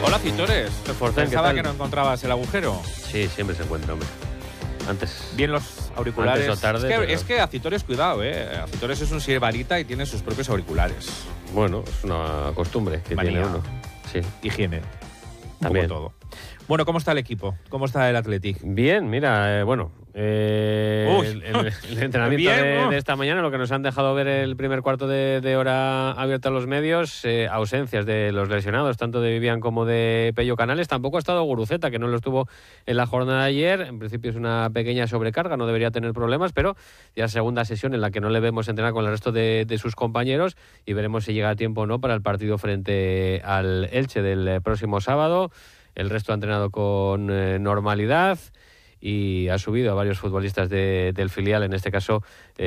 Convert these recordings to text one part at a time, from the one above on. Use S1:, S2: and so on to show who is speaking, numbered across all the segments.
S1: Hola, Citores. Pensaba que no encontrabas el agujero.
S2: Sí, siempre se encuentra, hombre. Antes.
S1: Bien los auriculares.
S2: Antes o tarde.
S1: Es que a Citores, cuidado, A Citores es un siervarita y tiene sus propios auriculares.
S2: Bueno, es una costumbre que
S1: Manía.
S2: tiene uno. Sí.
S1: Higiene.
S2: También.
S1: Un poco todo. Bueno, ¿cómo está el equipo? ¿Cómo está el Athletic?
S2: Bien, mira, el entrenamiento de esta mañana, lo que nos han dejado ver el primer cuarto de hora abierta a los medios, ausencias de los lesionados, tanto de Vivian como de Pello Canales. Tampoco ha estado Guruceta, que no lo estuvo en la jornada de ayer. En principio es una pequeña sobrecarga, no debería tener problemas, pero ya segunda sesión en la que no le vemos entrenar con el resto de sus compañeros y veremos si llega a tiempo o no para el partido frente al Elche del próximo sábado. El resto ha entrenado con normalidad y ha subido a varios futbolistas del filial, en este caso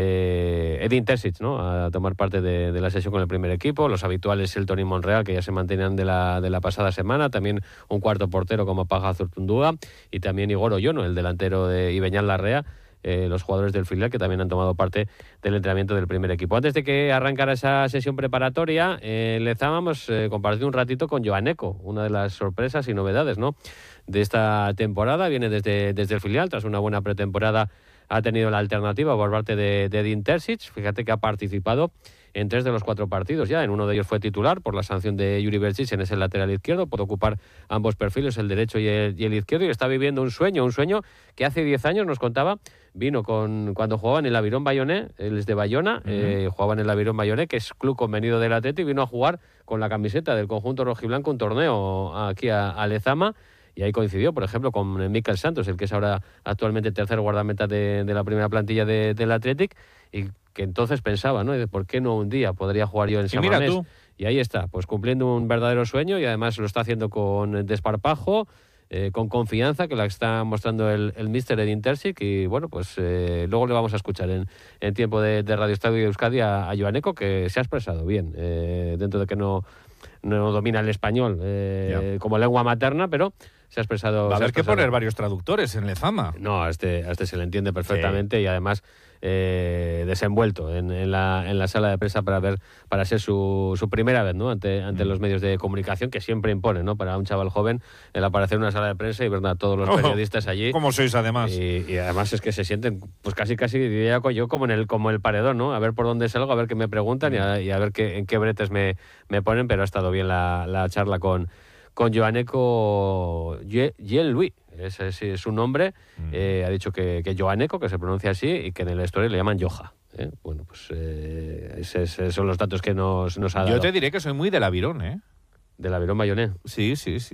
S2: Edin Terzic, ¿no?, a tomar parte de la sesión con el primer equipo. Los habituales Elton y Monreal, que ya se mantenían de la pasada semana, también un cuarto portero como Paja Zurtundúa y también Igor Oyono, el delantero de Ibeñán Larrea, los jugadores del filial que también han tomado parte del entrenamiento del primer equipo. Antes de que arrancara esa sesión preparatoria, Lezama hemos compartido un ratito con Joan Eco, una de las sorpresas y novedades, ¿no?, de esta temporada. Viene desde el filial, tras una buena pretemporada ha tenido la alternativa por parte de Edin Terzic. Fíjate que ha participado en 3 de los 4 partidos ya. En uno de ellos fue titular por la sanción de Yuri Berčić en ese lateral izquierdo. Puede ocupar ambos perfiles, el derecho y el izquierdo, y está viviendo un sueño que hace 10 años nos contaba, vino cuando jugaba en el Avirón Bayonet, él es de Bayona, jugaba en el Avirón Bayonet, que es club convenido del Atleti, y vino a jugar con la camiseta del conjunto rojiblanco un torneo aquí a Lezama. Y ahí coincidió, por ejemplo, con Mikel Santos, el que es ahora actualmente tercer guardameta de la primera plantilla del Athletic, y que entonces pensaba, ¿no?, ¿por qué no un día podría jugar yo en San Mamés? Y ahí está, pues cumpliendo un verdadero sueño, y además lo está haciendo con desparpajo, con confianza, que la está mostrando el míster Edin Terzic. Y bueno, pues luego le vamos a escuchar en tiempo de Radio Estadio de Euskadi a Joan Eco, que se ha expresado bien, dentro de que no domina el español como lengua materna, pero se ha expresado.
S1: Va a haber que poner varios traductores en Lezama.
S2: No, a este se le entiende perfectamente, sí. Y además desenvuelto en la sala de prensa para ser su primera vez, ¿no?, ante los medios de comunicación, que siempre impone, ¿no?, para un chaval joven el aparecer en una sala de prensa y ver a todos los periodistas allí.
S1: ¿Cómo sois, además?
S2: Y además es que se sienten, pues casi diría yo, como el paredón, ¿no?, a ver por dónde salgo, a ver qué me preguntan y a ver en qué bretes me ponen. Pero ha estado bien la charla con Joan Eco. Jean-Louis, ese es su nombre. Ha dicho que Joan Eco, que se pronuncia así, y que en la historia le llaman Joja. Bueno, pues esos son los datos que nos ha dado.
S1: Yo te diré que soy muy del Avirón,
S2: ¿Del Avirón Bayonet?
S1: Sí.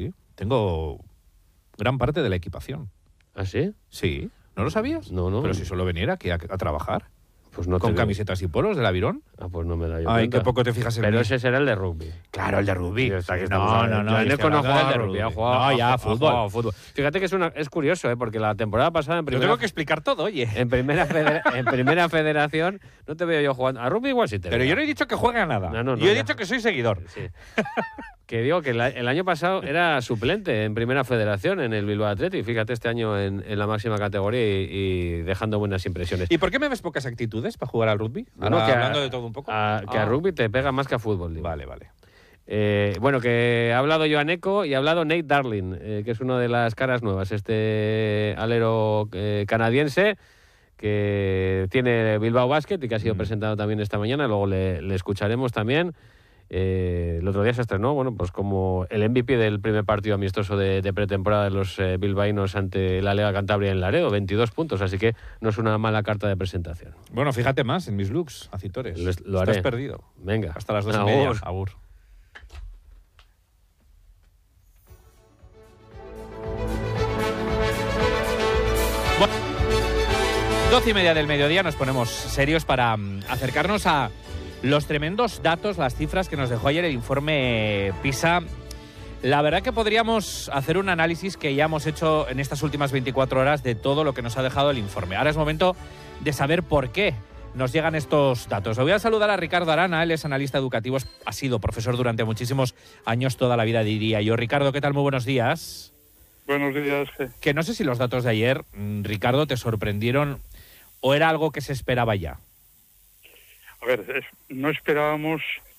S1: Tengo gran parte de la equipación.
S2: ¿Ah, sí?
S1: Sí. ¿No lo sabías?
S2: No.
S1: Pero si solo venir aquí a trabajar.
S2: Pues no
S1: con camisetas y polos del Avirón.
S2: Ah, pues no me da yo
S1: Ay,
S2: cuenta.
S1: qué poco te fijas en
S2: Pero
S1: mí.
S2: ese será el de rugby.
S1: Claro, el de rugby.
S2: No.
S1: Joan Eco
S2: no ha jugado al rugby. Ha jugado
S1: fútbol.
S2: Fíjate que es curioso, porque la temporada pasada
S1: Yo tengo que explicar todo, oye.
S2: En primera federación no te veo yo jugando. A rugby igual sí te veo.
S1: Pero yo no he dicho que juegue a nada.
S2: No,
S1: yo he dicho que soy seguidor.
S2: Sí. Que digo que el año pasado era suplente en primera federación en el Bilbao Athletic. Fíjate, este año en la máxima categoría y dejando buenas impresiones.
S1: ¿Y por qué me ves pocas actitudes para jugar al rugby?
S2: Bueno,
S1: hablando de todo un poco.
S2: Que a rugby te pega más que a fútbol. Digo.
S1: Vale.
S2: Bueno, que ha hablado Joan Eco y ha hablado Nate Darling, que es una de las caras nuevas, este alero canadiense que tiene Bilbao Basket y que ha sido presentado también esta mañana. Luego le escucharemos también. El otro día se estrenó, bueno, pues como el MVP del primer partido amistoso de pretemporada de los bilbaínos ante la Lega Cantabria en Laredo, 22 puntos, así que no es una mala carta de presentación.
S1: Bueno, fíjate más en mis looks, Acitores.
S2: Lo haré.
S1: Estás perdido.
S2: Venga.
S1: Hasta las 2:30. Agur. 12:30 del mediodía nos ponemos serios para acercarnos a los tremendos datos, las cifras que nos dejó ayer el informe PISA. La verdad que podríamos hacer un análisis que ya hemos hecho en estas últimas 24 horas de todo lo que nos ha dejado el informe. Ahora es momento de saber por qué nos llegan estos datos. Le voy a saludar a Ricardo Arana, él es analista educativo, ha sido profesor durante muchísimos años, toda la vida diría yo. Ricardo, ¿qué tal? Muy buenos días.
S3: Buenos días.
S1: Que no sé si los datos de ayer, Ricardo, te sorprendieron o era algo que se esperaba ya.
S3: A ver, no esperábamos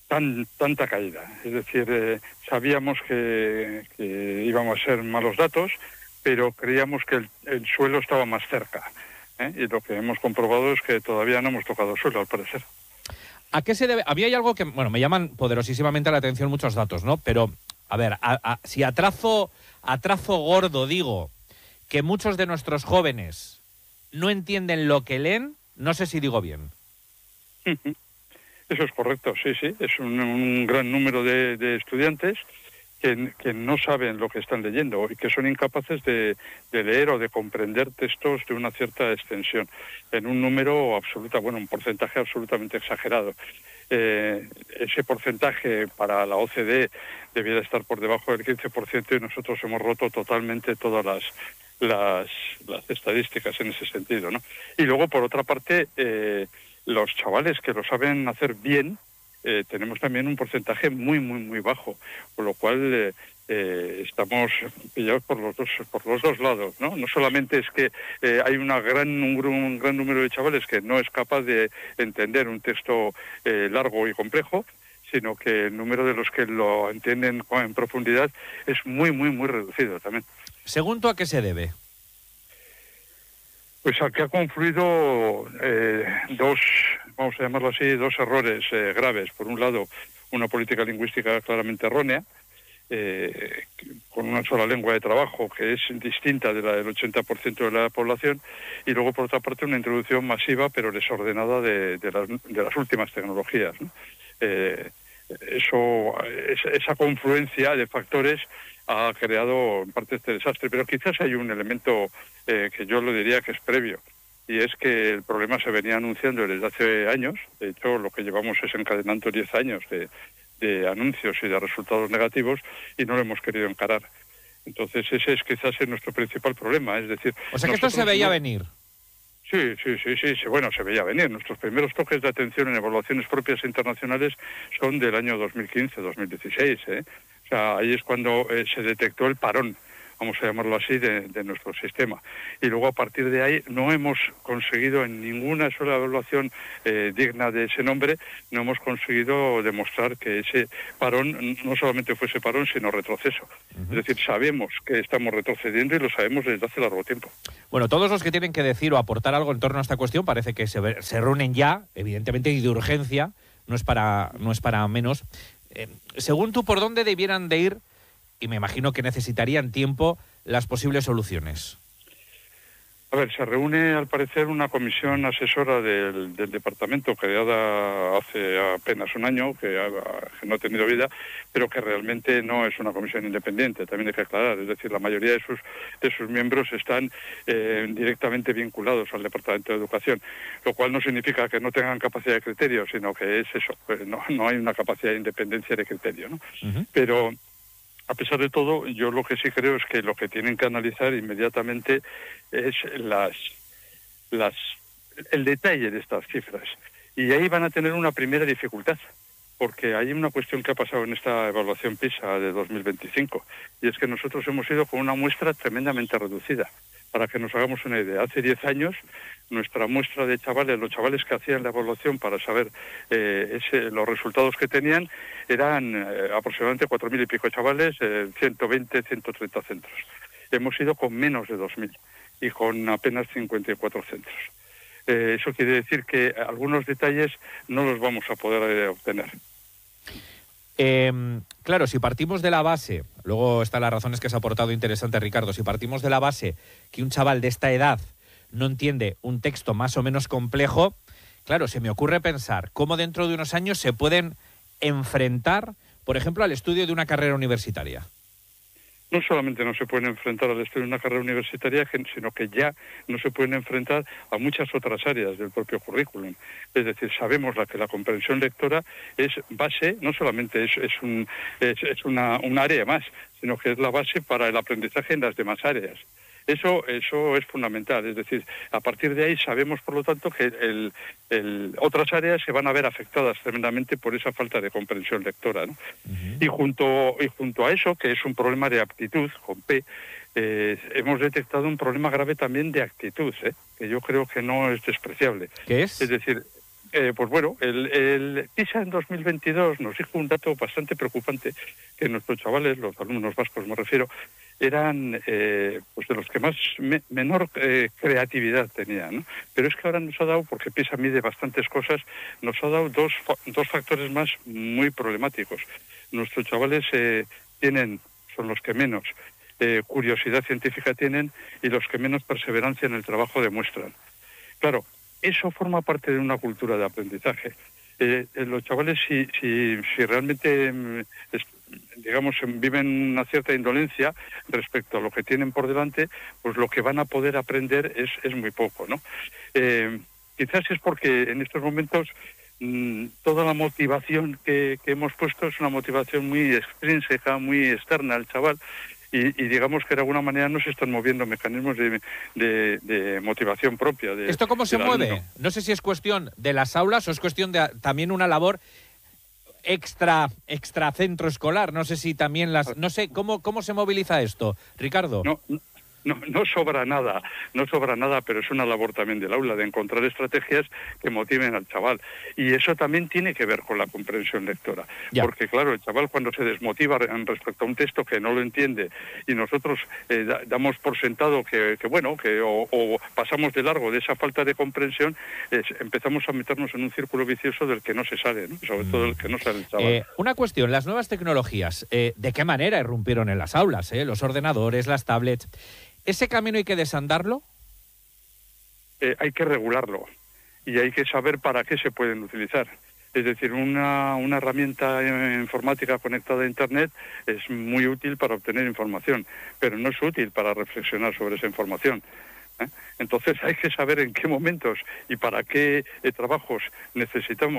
S3: tanta caída. Es decir, sabíamos que íbamos a ser malos datos, pero creíamos que el suelo estaba más cerca. Y lo que hemos comprobado es que todavía no hemos tocado suelo, al parecer.
S1: ¿A qué se debe? A mí hay algo que, bueno, me llaman poderosísimamente la atención muchos datos, ¿no? Pero, a ver, si a trazo gordo digo que muchos de nuestros jóvenes no entienden lo que leen, no sé si digo bien.
S3: Eso es correcto, sí. Es un gran número de estudiantes que no saben lo que están leyendo y que son incapaces de leer o de comprender textos de una cierta extensión, en un número un porcentaje absolutamente exagerado. Ese porcentaje para la OCDE debiera estar por debajo del 15% y nosotros hemos roto totalmente todas las estadísticas en ese sentido, ¿no? Y luego, por otra parte, los chavales que lo saben hacer bien, tenemos también un porcentaje muy bajo, con lo cual estamos pillados por los dos lados, ¿no? No solamente es que hay un gran número de chavales que no es capaz de entender un texto largo y complejo, sino que el número de los que lo entienden en profundidad es muy reducido también.
S1: ¿Según tú, a qué se debe?
S3: Pues a que ha confluido dos errores graves. Por un lado, una política lingüística claramente errónea, con una sola lengua de trabajo que es distinta de la del 80% de la población, y luego, por otra parte, una introducción masiva pero desordenada de las últimas tecnologías, ¿no? Esa confluencia de factores ha creado en parte este desastre, pero quizás hay un elemento que yo lo diría que es previo, y es que el problema se venía anunciando desde hace años. De hecho, lo que llevamos es encadenando 10 años de anuncios y de resultados negativos, y no lo hemos querido encarar. Entonces ese es quizás nuestro principal problema, es decir...
S1: O sea que esto se veía venir.
S3: Sí, bueno, se veía venir. Nuestros primeros toques de atención en evaluaciones propias internacionales son del año 2015-2016, O sea, ahí es cuando se detectó el parón, vamos a llamarlo así, de nuestro sistema. Y luego, a partir de ahí, no hemos conseguido en ninguna sola evaluación digna de ese nombre, no hemos conseguido demostrar que ese parón no solamente fuese parón, sino retroceso. Es decir, sabemos que estamos retrocediendo y lo sabemos desde hace largo tiempo.
S1: Bueno, todos los que tienen que decir o aportar algo en torno a esta cuestión parece que se reúnen ya, evidentemente, y de urgencia, no es para menos. Según tú, ¿por dónde debieran de ir? Y me imagino que necesitarían tiempo las posibles soluciones.
S3: A ver, se reúne al parecer una comisión asesora del departamento creada hace apenas un año, que no ha tenido vida, pero que realmente no es una comisión independiente, también hay que aclarar. Es decir, la mayoría de sus miembros están directamente vinculados al Departamento de Educación, lo cual no significa que no tengan capacidad de criterio, sino que es eso, no hay una capacidad de independencia de criterio, ¿no? Pero... a pesar de todo, yo lo que sí creo es que lo que tienen que analizar inmediatamente es el detalle de estas cifras. Y ahí van a tener una primera dificultad, porque hay una cuestión que ha pasado en esta evaluación PISA de 2025, y es que nosotros hemos ido con una muestra tremendamente reducida. Para que nos hagamos una idea, hace 10 años nuestra muestra de chavales, los chavales que hacían la evaluación para saber los resultados que tenían, eran aproximadamente 4.000 y pico chavales, 120, 130 centros. Hemos ido con menos de 2.000 y con apenas 54 centros. Eso quiere decir que algunos detalles no los vamos a poder obtener.
S1: Claro, si partimos de la base, luego están las razones que se ha aportado interesante Ricardo, si partimos de la base que un chaval de esta edad no entiende un texto más o menos complejo, claro, se me ocurre pensar cómo dentro de unos años se pueden enfrentar, por ejemplo, al estudio de una carrera universitaria.
S3: No solamente no se pueden enfrentar al estudio de una carrera universitaria, sino que ya no se pueden enfrentar a muchas otras áreas del propio currículum. Es decir, sabemos que la comprensión lectora es base, no solamente es un área más, sino que es la base para el aprendizaje en las demás áreas. Eso es fundamental, es decir, a partir de ahí sabemos, por lo tanto, que otras áreas se van a ver afectadas tremendamente por esa falta de comprensión lectora, ¿no? Y junto a eso, que es un problema de aptitud, con P, hemos detectado un problema grave también de actitud, que yo creo que no es despreciable.
S1: ¿Qué es?
S3: Es decir, Pues bueno, el PISA en 2022 nos dijo un dato bastante preocupante, que nuestros chavales, los alumnos vascos me refiero, eran pues de los que más menor creatividad tenían, ¿no? Pero es que ahora nos ha dado, porque PISA mide bastantes cosas, nos ha dado dos factores más muy problemáticos. Nuestros chavales son los que menos curiosidad científica tienen y los que menos perseverancia en el trabajo demuestran. Claro, eso forma parte de una cultura de aprendizaje. Los chavales, si realmente, digamos, viven una cierta indolencia respecto a lo que tienen por delante, pues lo que van a poder aprender es muy poco, ¿no? Quizás es porque en estos momentos toda la motivación que hemos puesto es una motivación muy extrínseca, muy externa al chaval, y digamos que de alguna manera no se están moviendo mecanismos de motivación propia.
S1: ¿Esto cómo se mueve? No sé si es cuestión de las aulas o es cuestión de también una labor extra centro escolar. No sé si también no sé, ¿cómo se moviliza esto, Ricardo?
S3: No sobra nada, pero es una labor también del aula, de encontrar estrategias que motiven al chaval. Y eso también tiene que ver con la comprensión lectora. Ya. Porque claro, el chaval cuando se desmotiva respecto a un texto que no lo entiende y nosotros damos por sentado que pasamos de largo de esa falta de comprensión, empezamos a meternos en un círculo vicioso del que no se sale, ¿no? Sobre todo del que no sale el chaval.
S1: Una cuestión, las nuevas tecnologías, ¿de qué manera irrumpieron en las aulas? Los ordenadores, las tablets. ¿Ese camino hay que desandarlo?
S3: Hay que regularlo y hay que saber para qué se pueden utilizar. Es decir, una herramienta informática conectada a Internet es muy útil para obtener información, pero no es útil para reflexionar sobre esa información. Entonces hay que saber en qué momentos y para qué trabajos precisan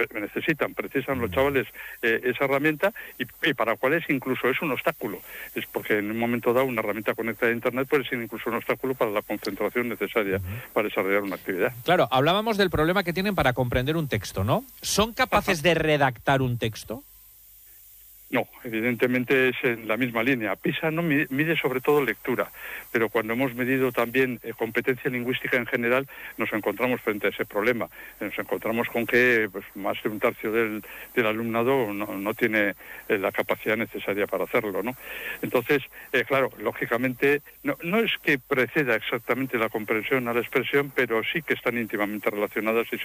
S3: los chavales esa herramienta y para cuáles incluso es un obstáculo. Es porque en un momento dado una herramienta conectada a Internet puede ser incluso un obstáculo para la concentración necesaria para desarrollar una actividad.
S1: Claro, hablábamos del problema que tienen para comprender un texto, ¿no? ¿Son capaces de redactar un texto?
S3: No, evidentemente es en la misma línea. PISA no mide sobre todo lectura, pero cuando hemos medido también competencia lingüística en general, nos encontramos frente a ese problema. Nos encontramos con que más de un tercio del alumnado no tiene la capacidad necesaria para hacerlo, ¿no? Entonces, claro, lógicamente, no es que preceda exactamente la comprensión a la expresión, pero sí que están íntimamente relacionadas y